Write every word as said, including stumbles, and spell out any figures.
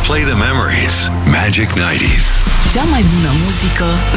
Replay the memories. Magic nouăzeci. Cea mai bună muzică